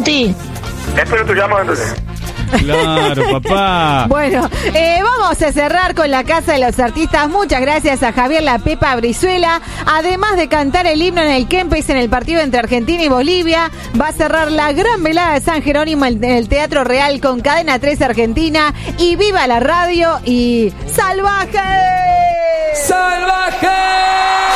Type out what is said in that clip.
Santi. Espero tu llamado entonces. Claro, papá. Bueno, vamos a cerrar con la Casa de los Artistas. Muchas gracias a Javier La Pepa Brizuela. Además de cantar el himno en el Kempes en el partido entre Argentina y Bolivia, va a cerrar la gran velada de San Jerónimo en el Teatro Real con Cadena 3 Argentina. Y viva la radio y ¡salvaje! ¡Salvaje!